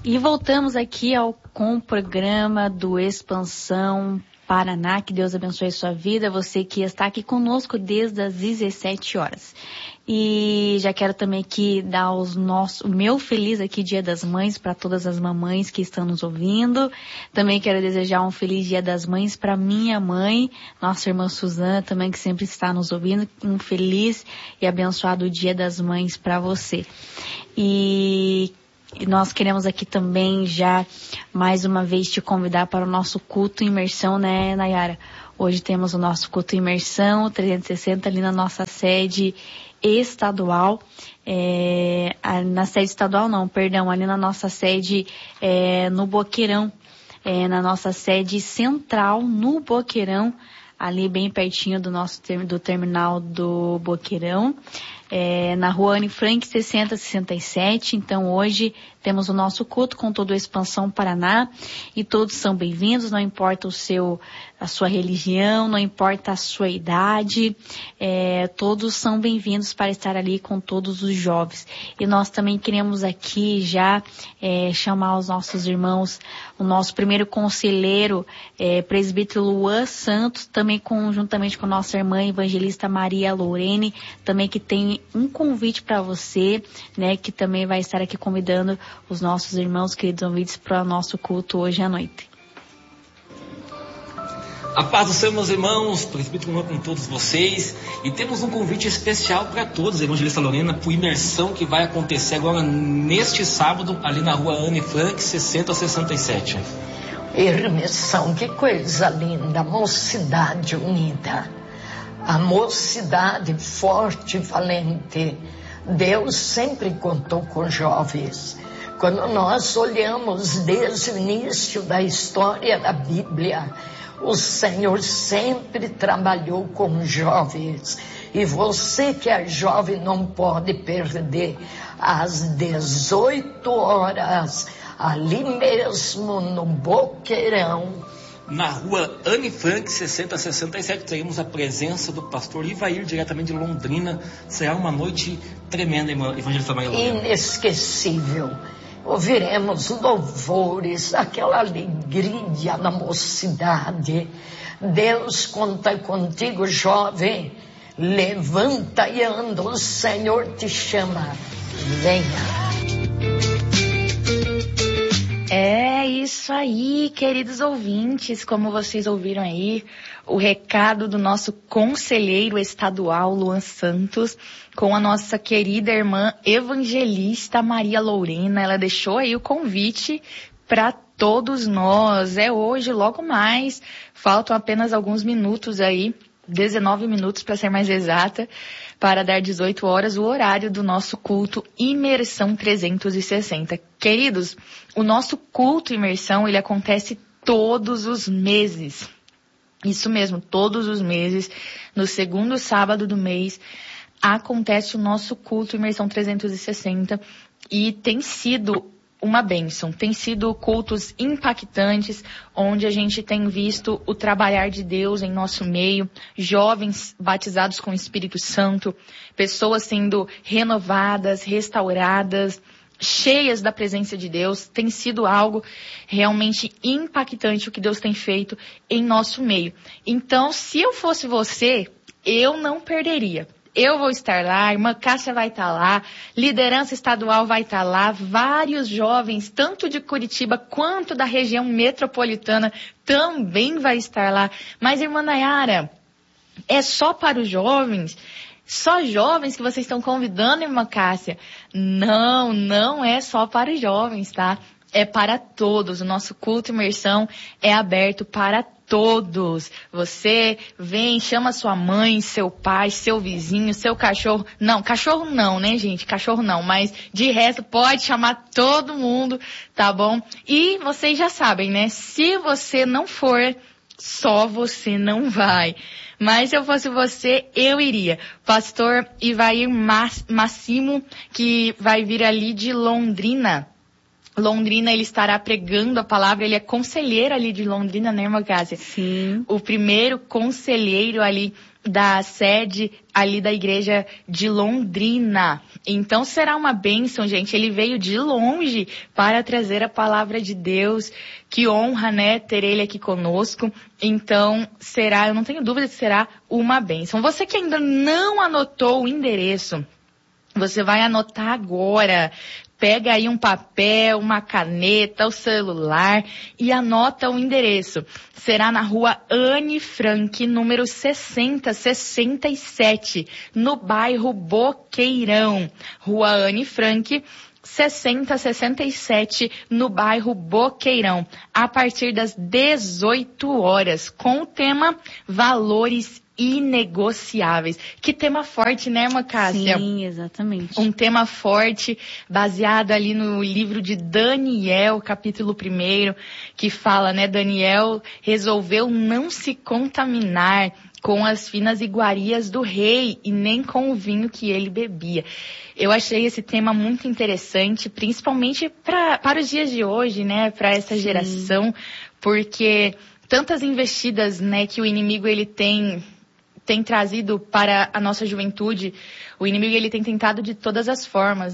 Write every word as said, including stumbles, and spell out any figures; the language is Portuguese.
E voltamos aqui ao, com o programa do Expansão Paraná. Que Deus abençoe a sua vida, você que está aqui conosco desde as dezessete horas. E já quero também aqui dar os nossos, o meu feliz aqui Dia das Mães para todas as mamães que estão nos ouvindo. Também quero desejar um feliz Dia das Mães para minha mãe, nossa irmã Suzana, também que sempre está nos ouvindo. Um feliz e abençoado Dia das Mães para você. E E nós queremos aqui também já, mais uma vez, te convidar para o nosso culto imersão, né, Nayara? Hoje temos o nosso culto imersão trezentos e sessenta ali na nossa sede estadual. É, na sede estadual não, perdão, ali na nossa sede é, no Boqueirão. É, na nossa sede central no Boqueirão, ali bem pertinho do nosso do terminal do Boqueirão. É, na rua Anne Frank sessenta sessenta e sete. Então hoje temos o nosso culto com toda a Expansão Paraná e todos são bem-vindos, não importa o seu, a sua religião, não importa a sua idade, é, todos são bem-vindos para estar ali com todos os jovens. E nós também queremos aqui já é, chamar os nossos irmãos, o nosso primeiro conselheiro, é, presbítero Luan Santos, também conjuntamente com a nossa irmã evangelista Maria Lorene, também que tem um convite para você, né, que também vai estar aqui convidando os nossos irmãos, queridos ouvintes, para o nosso culto hoje à noite. A paz do Senhor, meus irmãos, presbítero Luan com todos vocês, e temos um convite especial para todos, evangelista Lorena, por imersão que vai acontecer agora neste sábado, ali na rua Anne Frank, sessenta sessenta e sete. Imersão, que coisa linda, mocidade unida. A mocidade forte e valente. Deus sempre contou com jovens. Quando nós olhamos desde o início da história da Bíblia, o Senhor sempre trabalhou com jovens. E você que é jovem não pode perder às dezoito horas, ali mesmo no Boqueirão, na rua Anne Frank, sessenta sessenta e sete, teremos a presença do pastor Ivair, diretamente de Londrina. Será uma noite tremenda, evangelista Maria Lorena. Inesquecível. Ouviremos louvores, aquela alegria da mocidade. Deus conta contigo, jovem. Levanta e anda, o Senhor te chama. Venha. É isso aí, queridos ouvintes, como vocês ouviram aí, o recado do nosso conselheiro estadual, Luan Santos, com a nossa querida irmã evangelista Maria Lorena. Ela deixou aí o convite para todos nós. É hoje, logo mais, faltam apenas alguns minutos aí, dezenove minutos para ser mais exata, para dar dezoito horas, o horário do nosso culto Imersão trezentos e sessenta. Queridos, o nosso culto Imersão, ele acontece todos os meses. Isso mesmo, todos os meses, no segundo sábado do mês, acontece o nosso culto Imersão trezentos e sessenta e tem sido uma bênção. Tem sido cultos impactantes, onde a gente tem visto o trabalhar de Deus em nosso meio, jovens batizados com o Espírito Santo, pessoas sendo renovadas, restauradas, cheias da presença de Deus. Tem sido algo realmente impactante o que Deus tem feito em nosso meio. Então, se eu fosse você, eu não perderia. Eu vou estar lá, a irmã Cássia vai estar lá, liderança estadual vai estar lá, vários jovens, tanto de Curitiba quanto da região metropolitana, também vai estar lá. Mas, irmã Nayara, é só para os jovens? Só jovens que vocês estão convidando, irmã Cássia? Não, não é só para os jovens, tá? É para todos. O nosso culto imersão é aberto para todos. Você vem, chama sua mãe, seu pai, seu vizinho, seu cachorro. Não, cachorro não, né, gente? Cachorro não, mas de resto pode chamar todo mundo, tá bom? E vocês já sabem, né? Se você não for, só você não vai. Mas se eu fosse você, eu iria. Pastor Ivair Massimo, que vai vir ali de Londrina. Londrina, ele estará pregando a palavra, ele é conselheiro ali de Londrina, né, irmã Cássia? Sim. O primeiro conselheiro ali da sede ali da igreja de Londrina. Então será uma bênção, gente. Ele veio de longe para trazer a palavra de Deus. Que honra, né, ter ele aqui conosco. Então será, eu não tenho dúvida que será uma bênção. Você que ainda não anotou o endereço, você vai anotar agora. Pega aí um papel, uma caneta, o celular e anota o endereço. Será na rua Anne Frank, número sessenta sessenta e sete, no bairro Boqueirão. Rua Anne Frank, sessenta sessenta e sete, no bairro Boqueirão. A partir das dezoito horas, com o tema Valores Inegociáveis. Que tema forte, né, irmã Cássia? Sim, exatamente. Um tema forte, baseado ali no livro de Daniel, capítulo primeiro, que fala, né, Daniel resolveu não se contaminar com as finas iguarias do rei e nem com o vinho que ele bebia. Eu achei esse tema muito interessante, principalmente pra, para os dias de hoje, né, para essa geração, porque tantas investidas, né, que o inimigo ele tem tem trazido para a nossa juventude, o inimigo ele tem tentado de todas as formas,